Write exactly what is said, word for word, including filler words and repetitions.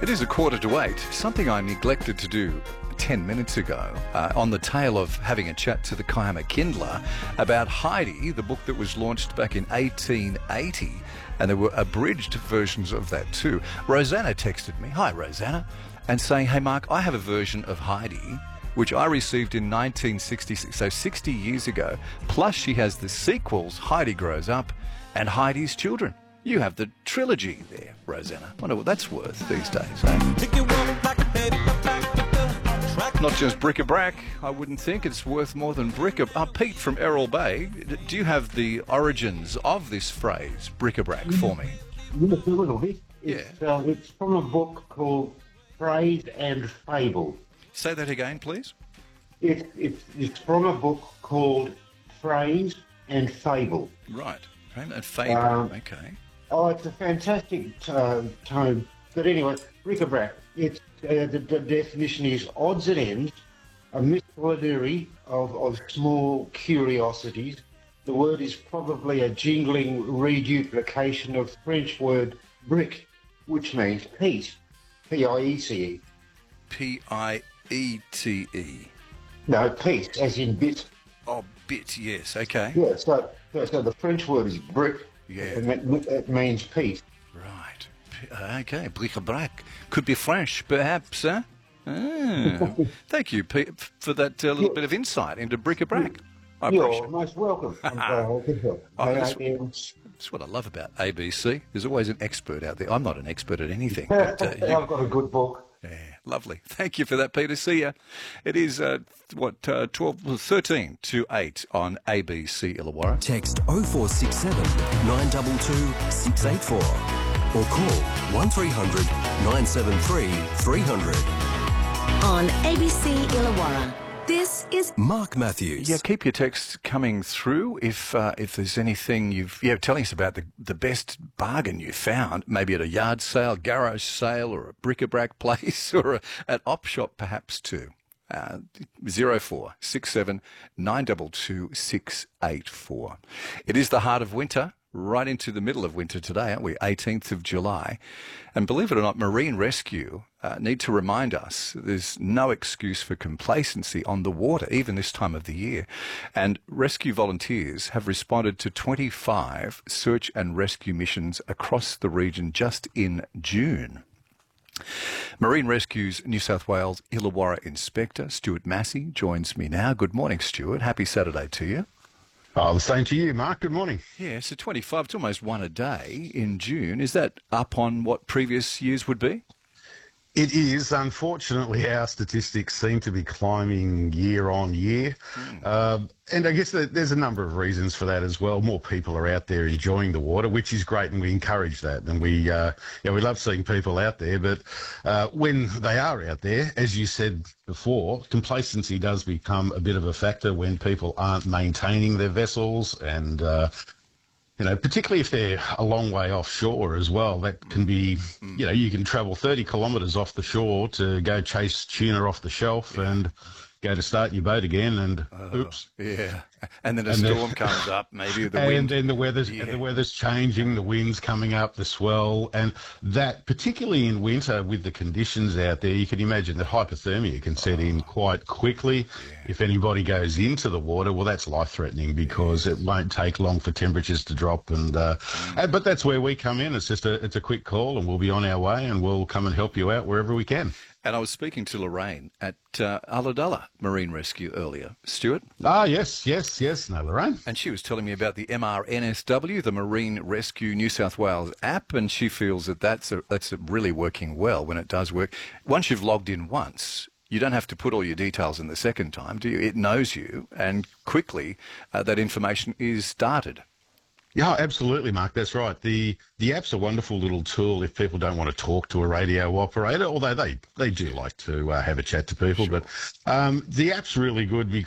It is a quarter to eight. Something I neglected to do ten minutes ago, uh, on the tail of having a chat to the Kiama Kindler about Heidi, the book that was launched back in eighteen eighty, and there were abridged versions of that too. Rosanna texted me, hi Rosanna, and saying, hey Mark, I have a version of Heidi which I received in nineteen sixty-six, so sixty years ago. Plus she has the sequels, Heidi Grows Up and Heidi's Children. You have the trilogy there, Rosanna. I wonder what that's worth these days, eh? Not just bric-a-brac, I wouldn't think. It's worth more than bric-a-brac. Uh, Pete from Errol Bay, do you have the origins of this phrase, bric-a-brac, for me? Yes, a little bit. It's, Yeah. uh, it's from a book called Phrase and Fable. Say that again, please. It, it's, it's from a book called Phrase and Fable. Right. And fable, Um, okay. Oh, it's a fantastic uh, tome. But anyway, bric-a-brac. It's, uh, the, the definition is odds and ends, a miscellany of, of small curiosities. The word is probably a jingling reduplication of French word brick, which means piece, P I E C E. P I E T E. No, piece, as in bit. Oh, bit, yes, okay. Yeah, so, so, so the French word is brick, Yeah. and it, it means piece. Right. P- uh, Okay, bric-a-brac. Could be French, perhaps, huh? Ah. Thank you, Pete, f- for that uh, little bit of insight into bric-a-brac. I appreciate You're it. most welcome. I'm glad I could help. Oh, May that's- I, um, That's what I love about A B C. There's always an expert out there. I'm not an expert at anything, but uh, you, I've got a good book. yeah, lovely. Thank you for that, Peter. See ya. It is, uh, what, uh, twelve, thirteen to eight on A B C Illawarra. Text oh four six seven, nine two two, six eight four or call one three hundred, nine seven three, three hundred. On A B C Illawarra. This is Mark Matthews. Yeah, keep your texts coming through if uh, if there's anything you've yeah telling us about the the best bargain you found, maybe at a yard sale, garage sale, or a bric-a-brac place, or a, an op shop perhaps too. Uh, zero four six seven nine double two six eight four. It is the heart of winter. Right into the middle of winter today, aren't we? eighteenth of July. And believe it or not, Marine Rescue uh, need to remind us there's no excuse for complacency on the water, even this time of the year. And rescue volunteers have responded to twenty-five search and rescue missions across the region just in June. Marine Rescue's New South Wales Illawarra Inspector, Stuart Massey, joins me now. Good morning, Stuart. Happy Saturday to you. Oh, the same to you, Mark. Good morning. Yeah, so twenty-five, it's almost one a day in June. Is that up on what previous years would be? It is. Unfortunately, our statistics seem to be climbing year on year. Mm. Um, and I guess that there's a number of reasons for that as well. More people are out there enjoying the water, which is great, and we encourage that. And we, uh, yeah, we love seeing people out there. But uh, when they are out there, as you said before, complacency does become a bit of a factor when people aren't maintaining their vessels and uh, you know, particularly if they're a long way offshore as well, that can be, you know, you can travel thirty kilometres off the shore to go chase tuna off the shelf and go to start your boat again and oops. Yeah, and then a And then- storm comes up, maybe the And wind. then the weather's Yeah. the weather's changing, the wind's coming up, the swell, and that particularly in winter with the conditions out there, you can imagine that hypothermia can set in quite quickly. If anybody goes into the water, well, that's life-threatening because it won't take long for temperatures to drop. And uh, uh, but that's where we come in. It's just a it's a quick call, and we'll be on our way, and we'll come and help you out wherever we can. And I was speaking to Lorraine at uh, Ulladulla Marine Rescue earlier, Stuart, Ah, yes, yes, yes. No, Lorraine. and she was telling me about the M R N S W, the Marine Rescue New South Wales app, and she feels that that's a, that's a really working well when it does work. Once you've logged in once, you don't have to put all your details in the second time, do you? It knows you, and quickly uh, that information is started. Yeah, absolutely, Mark. That's right. The the app's a wonderful little tool if people don't want to talk to a radio operator, although they, they do like to uh, have a chat to people. But um, the app's really good